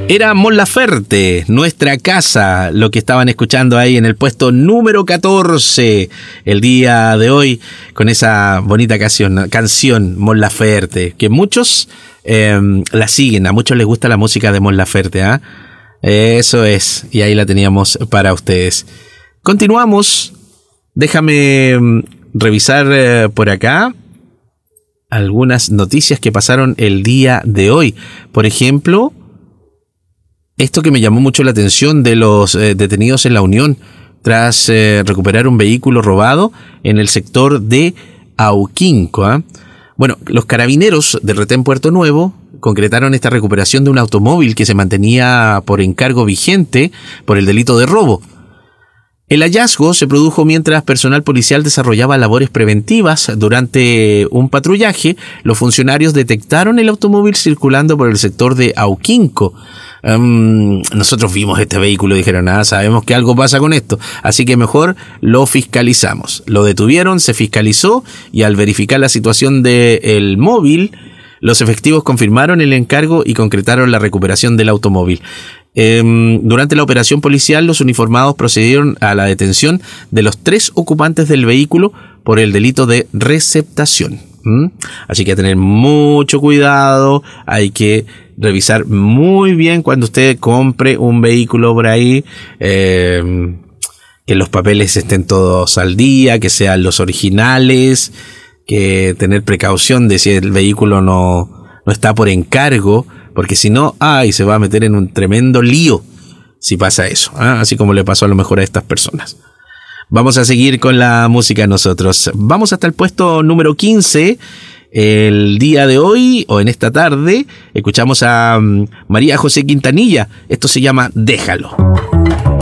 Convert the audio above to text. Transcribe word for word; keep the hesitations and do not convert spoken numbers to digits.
Era Mon Laferte, Nuestra Casa, lo que estaban escuchando ahí en el puesto número catorce el día de hoy, con esa bonita canción, canción Mon Laferte, que muchos eh, la siguen, a muchos les gusta la música de Mon Laferte, ¿eh? Eso es, y ahí la teníamos para ustedes. Continuamos, déjame revisar eh, por acá algunas noticias que pasaron el día de hoy. Por ejemplo, esto que me llamó mucho la atención de los eh, detenidos en La Unión tras eh, recuperar un vehículo robado en el sector de Auquinco, ¿eh? Bueno, los carabineros del Retén Puerto Nuevo concretaron esta recuperación de un automóvil que se mantenía por encargo vigente por el delito de robo. El hallazgo se produjo mientras personal policial desarrollaba labores preventivas. Durante un patrullaje, los funcionarios detectaron el automóvil circulando por el sector de Auquinco. Um, nosotros vimos este vehículo y dijeron, ah, sabemos que algo pasa con esto, así que mejor lo fiscalizamos. Lo detuvieron, se fiscalizó y al verificar la situación del móvil, los efectivos confirmaron el encargo y concretaron la recuperación del automóvil. Eh, durante la operación policial, los uniformados procedieron a la detención de los tres ocupantes del vehículo por el delito de receptación. ¿Mm? Así que a tener mucho cuidado, hay que revisar muy bien cuando usted compre un vehículo por ahí, eh, que los papeles estén todos al día, que sean los originales, que tener precaución de si el vehículo no, no está por encargo, porque si no, ay, se va a meter en un tremendo lío si pasa eso, ¿eh? Así como le pasó a lo mejor a estas personas. Vamos a seguir con la música nosotros. Vamos hasta el puesto número quince. El día de hoy, o en esta tarde, escuchamos a um, María José Quintanilla. Esto se llama Déjalo.